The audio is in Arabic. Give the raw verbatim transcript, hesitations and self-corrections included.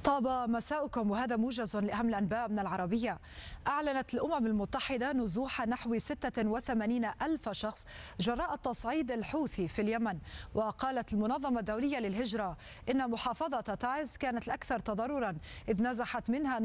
طاب مساؤكم، وهذا موجز لأهم الأنباء من العربية. أعلنت الأمم المتحدة نزوح نحو ستة وثمانين ألف شخص جراء تصعيد الحوثي في اليمن. وقالت المنظمة الدولية للهجرة إن محافظة تعز كانت الأكثر تضررا إذ نزحت منها